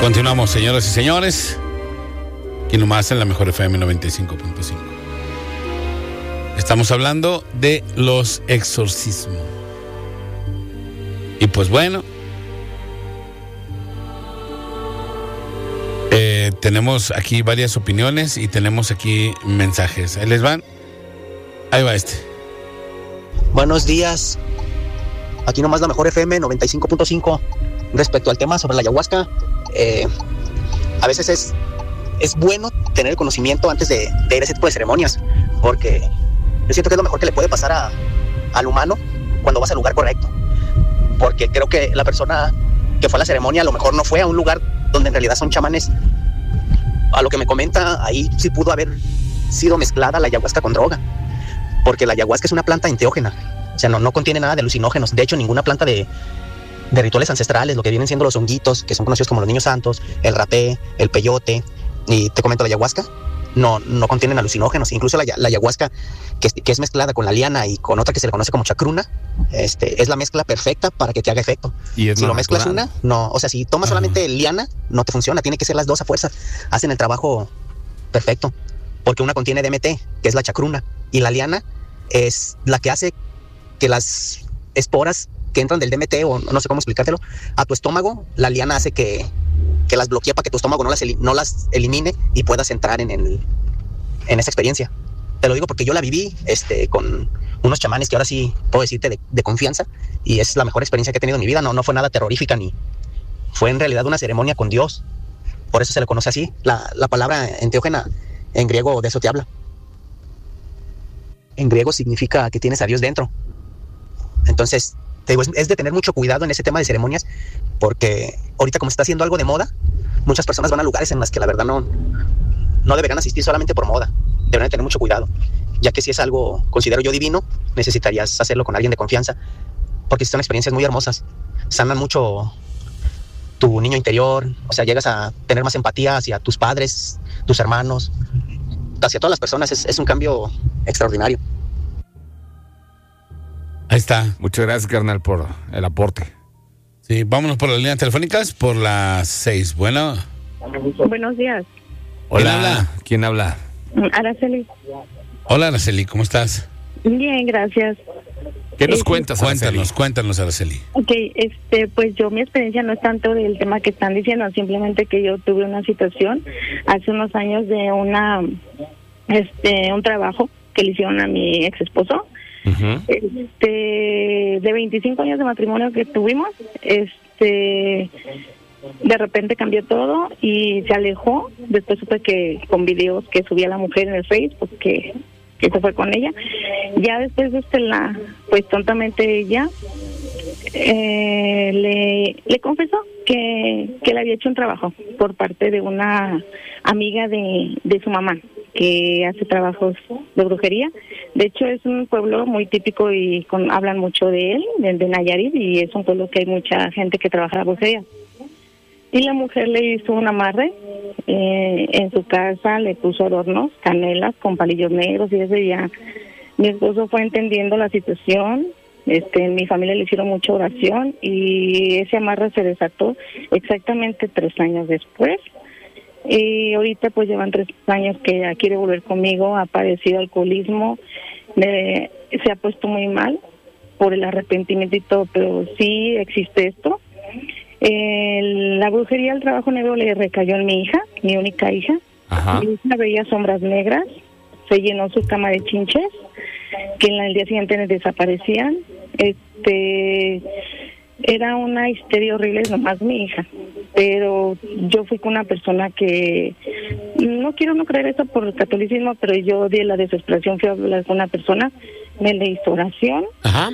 Continuamos, señoras y señores. Aquí nomás en la Mejor FM 95.5. Estamos hablando de los exorcismos. Y pues bueno, tenemos aquí varias opiniones y tenemos aquí mensajes. Ahí les van. Ahí va este. Buenos días. Aquí nomás la Mejor FM 95.5. Respecto al tema sobre la ayahuasca, a veces es bueno tener el conocimiento antes de ir a ese tipo de ceremonias, porque yo siento que es lo mejor que le puede pasar al humano cuando vas al lugar correcto. Porque creo que la persona que fue a la ceremonia a lo mejor no fue a un lugar donde en realidad son chamanes. A lo que me comenta, ahí sí pudo haber sido mezclada la ayahuasca con droga, porque la ayahuasca es una planta enteógena, o sea, no contiene nada de alucinógenos. De hecho, ninguna planta de rituales ancestrales, lo que vienen siendo los honguitos, que son conocidos como los niños santos, el rapé, el peyote, y te comento la ayahuasca, no contienen alucinógenos. Incluso la ayahuasca que es mezclada con la liana y con otra que se le conoce como chacruna, es la mezcla perfecta para que te haga efecto. Y si lo mezclas una, no, o sea, si tomas solamente liana, no te funciona, tiene que ser las dos a fuerza, hacen el trabajo perfecto, porque una contiene DMT, que es la chacruna, y la liana es la que hace que las esporas que entran del DMT, o no sé cómo explicártelo, a tu estómago, la liana hace que las bloquee para que tu estómago no las elimine y puedas entrar en esa experiencia. Te lo digo porque yo la viví con unos chamanes que ahora sí puedo decirte de confianza, y es la mejor experiencia que he tenido en mi vida. No fue nada terrorífica, ni fue en realidad una ceremonia con Dios. Por eso se le conoce así. La palabra enteógena en griego de eso te habla. En griego significa que tienes a Dios dentro. Entonces, te digo, es de tener mucho cuidado en ese tema de ceremonias, porque ahorita como está haciendo algo de moda, muchas personas van a lugares en las que la verdad no deberían asistir solamente por moda. Deberían tener mucho cuidado, ya que si es algo, considero yo, divino, necesitarías hacerlo con alguien de confianza, porque son experiencias muy hermosas, sanan mucho tu niño interior, o sea, llegas a tener más empatía hacia tus padres, tus hermanos, hacia todas las personas. Es un cambio extraordinario. Ahí está. Muchas gracias, carnal, por el aporte. Sí, vámonos por las líneas telefónicas, por las 6. Bueno. Buenos días. Hola. ¿Quién habla? Araceli. Hola, Araceli, ¿cómo estás? Bien, gracias. ¿Qué nos cuentas, Araceli? Cuéntanos, Araceli. Ok, pues yo, mi experiencia no es tanto del tema que están diciendo, simplemente que yo tuve una situación hace unos años de un trabajo que le hicieron a mi ex esposo. Uh-huh. De 25 años de matrimonio que tuvimos, de repente cambió todo y se alejó. Después supe que con videos que subía la mujer en el Facebook que se fue con ella. Ya después pues tontamente ella le confesó que le había hecho un trabajo por parte de una amiga de su mamá, que hace trabajos de brujería. De hecho, es un pueblo muy típico y hablan mucho de él, de Nayarit, y es un pueblo que hay mucha gente que trabaja la brujería. Y la mujer le hizo un amarre en su casa, le puso adornos, canelas con palillos negros, y ese día mi esposo fue entendiendo la situación. En mi familia le hicieron mucha oración y ese amarre se desató exactamente 3 años después. Y ahorita pues llevan 3 años que ya quiere volver conmigo, ha padecido alcoholismo, se ha puesto muy mal por el arrepentimiento y todo, pero sí existe esto. La brujería, el trabajo negro le recayó en mi hija, mi única hija. Ajá. Mi hija veía sombras negras, se llenó su cama de chinches, que en el día siguiente les desaparecían. Era una histeria horrible, nomás mi hija. Pero yo fui con una persona que, no quiero no creer eso por el catolicismo, pero yo de la desesperación fui a hablar con una persona, me le hizo oración. Ajá.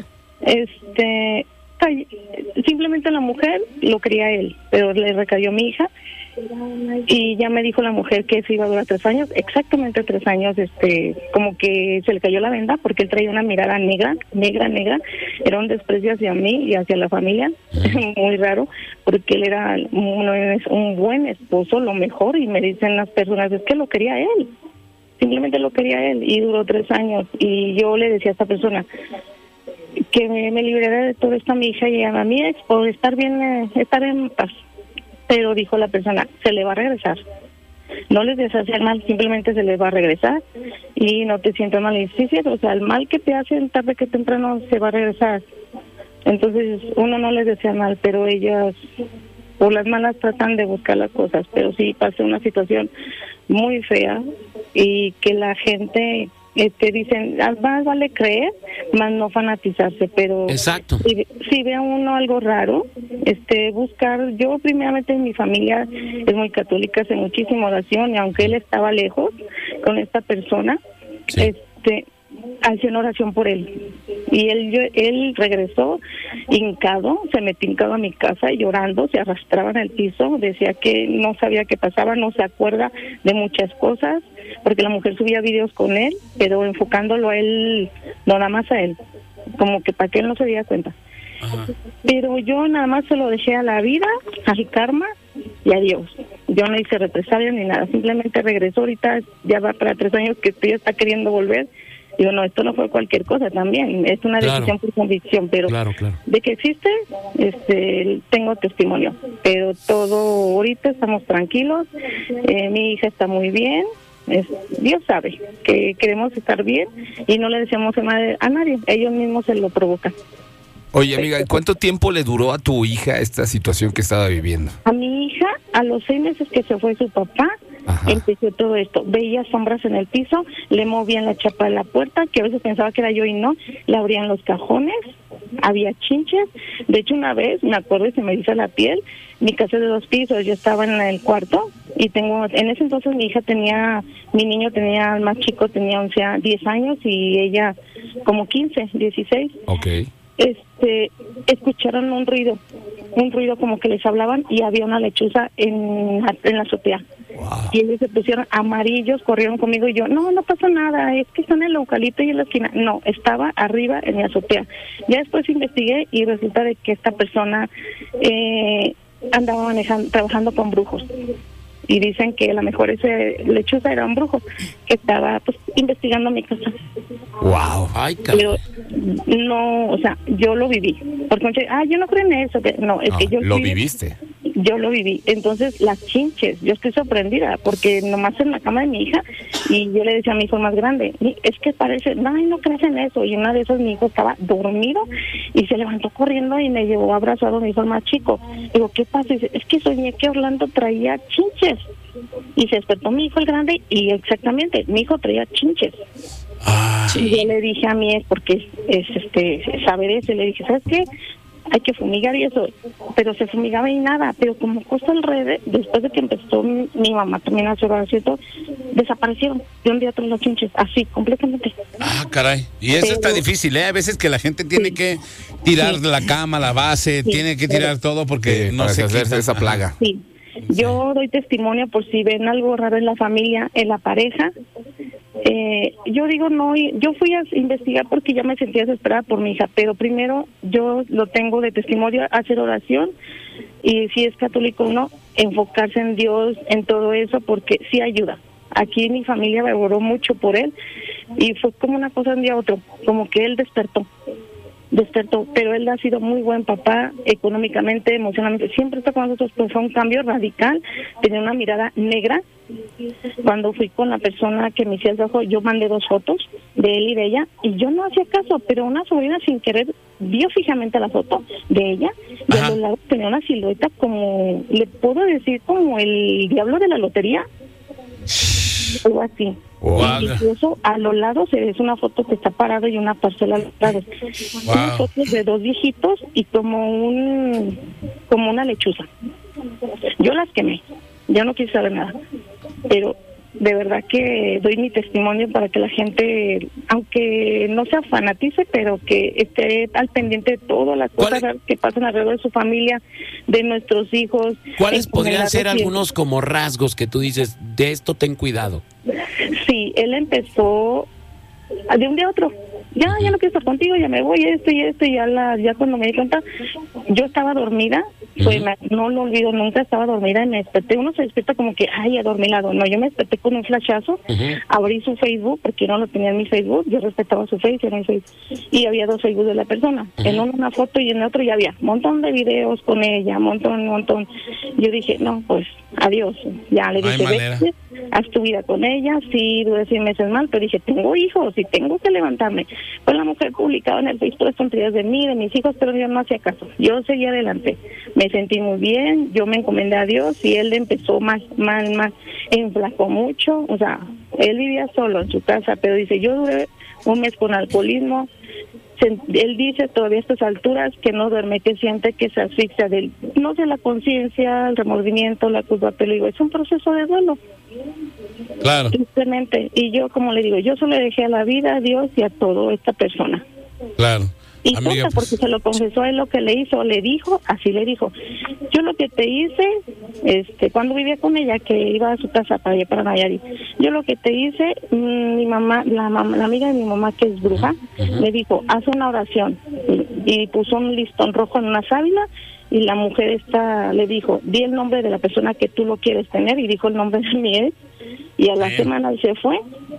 Simplemente la mujer lo quería él, pero le recayó mi hija, y ya me dijo la mujer que se iba a durar 3 años, exactamente 3 años, como que se le cayó la venda, porque él traía una mirada negra, era un desprecio hacia mí y hacia la familia, muy raro, porque él era un buen esposo, lo mejor, y me dicen las personas, es que lo quería él, simplemente lo quería él, y duró 3 años, y yo le decía a esta persona que me liberara de todo esto a mi hija y a mi ex por estar en paz. pero dijo la persona, se le va a regresar. No les deshace el mal, simplemente se les va a regresar y no te sientas mal. Y sí, o sea, el mal que te hacen tarde que temprano se va a regresar. Entonces uno no les desea mal, pero ellas por las malas tratan de buscar las cosas, pero sí pasa una situación muy fea y que la gente dicen, más vale creer, más no fanatizarse, pero exacto. Si ve a uno algo raro, buscar, yo primeramente en mi familia es muy católica, hace muchísima oración, y aunque él estaba lejos con esta persona, sí. Hacía una oración por él, y él regresó hincado, se metió hincado a mi casa llorando, se arrastraba en el piso, decía que no sabía qué pasaba, no se acuerda de muchas cosas, porque la mujer subía videos con él, pero enfocándolo a él, no nada más a él, como que para que él no se diera cuenta. Ajá. Pero yo nada más se lo dejé a la vida, al karma y a Dios. Yo no hice represalia ni nada, simplemente regresó. Ahorita ya va para 3 años que ya está queriendo volver. Digo, no, esto no fue cualquier cosa también, es una decisión por convicción, pero de que existe, tengo testimonio, pero todo, ahorita estamos tranquilos, mi hija está muy bien, Dios sabe que queremos estar bien y no le deseamos mal a nadie, ellos mismos se lo provocan. Oye, amiga, ¿cuánto tiempo le duró a tu hija esta situación que estaba viviendo? A mi hija, a los 6 meses que se fue su papá, ajá, empezó todo esto. Veía sombras en el piso, le movían la chapa de la puerta, que a veces pensaba que era yo y no, le abrían los cajones, había chinches. De hecho, una vez, me acuerdo y se me hizo la piel, mi casa es de 2 pisos, yo estaba en el cuarto y en ese entonces mi niño tenía, el más chico tenía 10 años y ella como 15, 16. Okay. Escucharon un ruido como que les hablaban y había una lechuza en la azotea. Wow. Y ellos se pusieron amarillos, corrieron conmigo y yo, no pasa nada, es que está en el eucalipto y en la esquina. No, estaba arriba en mi azotea. Ya después investigué y resulta de que esta persona andaba trabajando con brujos. Y dicen que a lo mejor ese lechuza era un brujo que estaba pues investigando mi casa. Wow. Ay, pero no, o sea, yo lo viví. Porque yo no creo en eso. Que yo lo viviste. Yo lo viví. Entonces, las chinches, yo estoy sorprendida porque nomás en la cama de mi hija y yo le decía a mi hijo más grande, es que parece, no crees en eso. Y una de esas mi hijo estaba dormido y se levantó corriendo y me llevó abrazado a mi hijo más chico. Digo, ¿qué pasa? Y dice, es que soñé que Orlando traía chinches. Y se despertó mi hijo el grande y exactamente, mi hijo traía chinches. Sí. Y yo le dije a mi ex, porque es saber eso, le dije, ¿sabes qué? Hay que fumigar y eso, pero se fumigaba y nada, pero como cosa alrededor, después de que empezó mi mamá también a hacer oración, desaparecieron de un día a otro los chinches, así, completamente. Caray, y eso está difícil, ¿eh? A veces que la gente tiene que tirar la cama, la base, tiene que tirar todo porque no se quita esa plaga. Sí. Yo doy testimonio por si ven algo raro en la familia, en la pareja. Yo digo no, yo fui a investigar porque ya me sentía desesperada por mi hija, pero primero yo lo tengo de testimonio, hacer oración y si es católico o no, enfocarse en Dios, en todo eso, porque sí ayuda. Aquí mi familia me oró mucho por él y fue como una cosa de un día a otro, como que él despertó, pero él ha sido muy buen papá, económicamente, emocionalmente, siempre está con nosotros, pues fue un cambio radical, tenía una mirada negra. Cuando fui con la persona que me hacía el ojo, yo mandé 2 fotos de él y de ella, y yo no hacía caso, pero una sobrina sin querer vio fijamente la foto de ella, y a lo largo tenía una silueta como, le puedo decir, como el diablo de la lotería, algo así. Wow. Incluso a los lados es una foto que está parado y una parcela a los lados. Wow. Unas fotos de 2 viejitos y como una lechuza. Yo las quemé, ya no quise saber nada. Pero de verdad que doy mi testimonio para que la gente, aunque no se fanatice, pero que esté al pendiente de todas las cosas que pasan alrededor de su familia, de nuestros hijos. ¿Cuáles podrían ser algunos como rasgos que tú dices, de esto ten cuidado? Sí, él empezó de un día a otro. Ya no quiero estar contigo, ya me voy, esto y ya cuando me di cuenta, yo estaba dormida No lo olvido nunca, estaba dormida y me desperté. Uno se despierta como que, ay, adormilado. No, yo me desperté con un flashazo, abrí su Facebook, porque no lo tenía en mi Facebook, yo respetaba su Facebook, era mi Facebook, y había 2 Facebook de la persona. En uno una foto y en el otro ya había un montón de videos con ella, montón. Yo dije, no, pues, adiós. Ya le dije, vete, haz tu vida con ella. Sí, duré 6 meses mal, pero dije, tengo hijos y tengo que levantarme. Pues la mujer publicaba en el Facebook las tonterías de mí, de mis hijos, pero yo no hacía caso. Yo seguía adelante. Me sentí muy bien, yo me encomendé a Dios y él empezó más, enflacó mucho. O sea, él vivía solo en su casa, pero dice, yo duré 1 mes con alcoholismo. Él dice todavía a estas alturas que no duerme, que siente que se asfixia no sé, la conciencia, el remordimiento, la culpa, pero digo, es un proceso de duelo. Claro. Simplemente. Y yo, como le digo, yo solo le dejé a la vida, a Dios y a todo esta persona. Claro. Y amiga, cosa, porque se lo confesó él lo que le hizo, le dijo, así le dijo. Yo lo que te hice, cuando vivía con ella, que iba a su casa para allá, para Nayarit, yo lo que te hice, mi mamá, la amiga de mi mamá que es bruja, me dijo, haz una oración, y puso un listón rojo en una sábila, y la mujer esta le dijo, di el nombre de la persona que tú lo quieres tener, y dijo el nombre de mi ex, y a la semana se fue,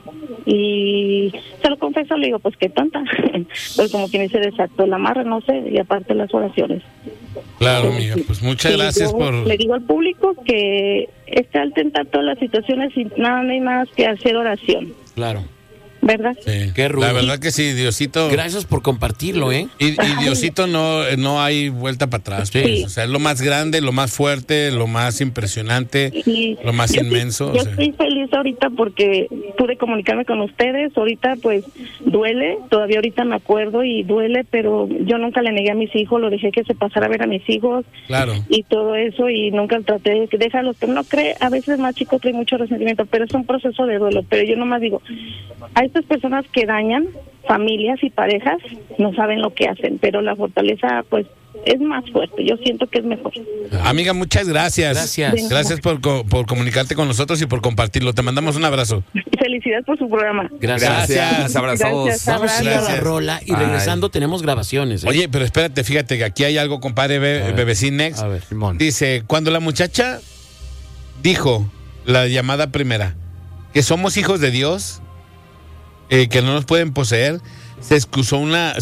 y se lo confesó, le digo, pues qué tonta, pues como quien se desató la amarra, no sé, y aparte las oraciones. Claro, amiga, pues muchas gracias por... Le digo al público que esté al tentar todas las situaciones y nada más que hacer oración. Claro. ¿Verdad? Sí. La verdad que sí, Diosito. Gracias por compartirlo, ¿eh? Y Diosito no hay vuelta para atrás. Sí. Pues. O sea, es lo más grande, lo más fuerte, lo más impresionante, lo más inmenso. Yo estoy feliz ahorita porque pude comunicarme con ustedes. Ahorita pues duele, todavía ahorita me acuerdo y duele, pero yo nunca le negué a mis hijos, lo dejé que se pasara a ver a mis hijos. Claro. Y todo eso, y nunca traté de dejarlos, que no cree, a veces más chico trae mucho resentimiento, pero es un proceso de duelo. Pero yo nomás digo, a estas personas que dañan familias y parejas no saben lo que hacen, pero la fortaleza pues es más fuerte, yo siento que es mejor. Amiga, muchas gracias. Gracias por comunicarte con nosotros y por compartirlo. Te mandamos un abrazo. Felicidades por su programa. Gracias, abrazos. Vamos a ir a la rola y regresando tenemos grabaciones. Oye, pero espérate, fíjate que aquí hay algo, compadre Bebecín Next. A ver, Simón. Dice, cuando la muchacha dijo, la llamada primera, que somos hijos de Dios, que no nos pueden poseer, se escuchó una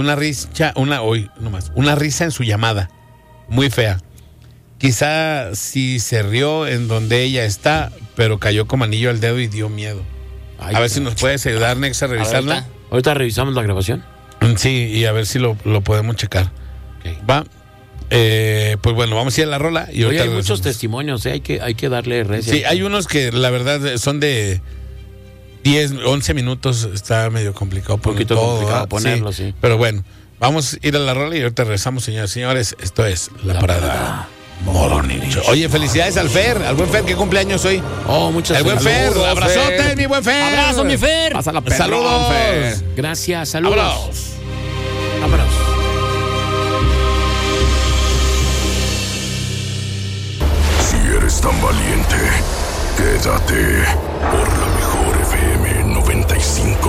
risa en su llamada, muy fea. Quizá sí se rió en donde ella está, pero cayó como anillo al dedo y dio miedo. Ay, a ver si nos puedes ayudar, Nex, a revisarla. Ahorita revisamos la grabación. Sí, y a ver si lo podemos checar. Okay. Va. Pues bueno, vamos a ir a la rola. Y hoy hay muchos testimonios, hay que darle recia. Sí, hay unos que la verdad son de 10, 11 minutos, está medio complicado. Un poquito complicado ponerlo, sí. Pero bueno, vamos a ir a la rola y ahorita regresamos, señoras y señores. Esto es La Parada Morning Show. Oye, felicidades al buen Fer, que cumpleaños hoy. Oh, muchas el buen Fer, abrazote, mi buen Fer. Abrazo, mi Fer. Pásala, saludos. Fer. Gracias, saludos. Vámonos. Si eres tan valiente, quédate por la mejor FM 95.